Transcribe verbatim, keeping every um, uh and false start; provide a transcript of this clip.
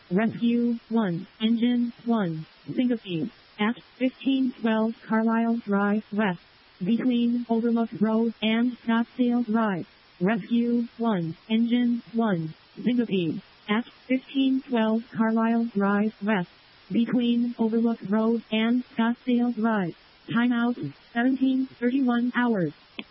Rescue one, Engine one, Syncope, at fifteen twelve Carlisle Drive West, between Overlook Road and Scottsdale Drive. Rescue one, Engine one, Syncope, at fifteen twelve Carlisle Drive West, between Overlook Road and Scottsdale Drive. Timeout, seventeen thirty-one hours.